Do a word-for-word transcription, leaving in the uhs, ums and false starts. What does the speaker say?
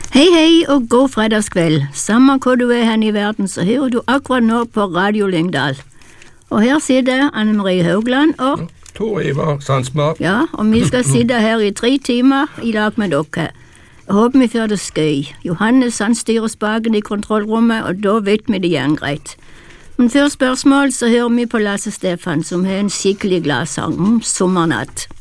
Hei, hei og god fredagskveld. Samme hvor du er hen i verden, så hører du akkurat nå på Radio Lyngdal. Og her sitter Anne-Marie Haugland og... Tor Ivar Sandsmark. Ja, og vi skal sitte her i tre timer i lag med dere. Jeg håper vi får det skøy. Johannes han styrer spaken i kontrollrommet, og da vet vi det gjerne greit. Men før spørsmål så hører vi på Lasse Stefan, som har en skikkelig gladsang om sommernatt.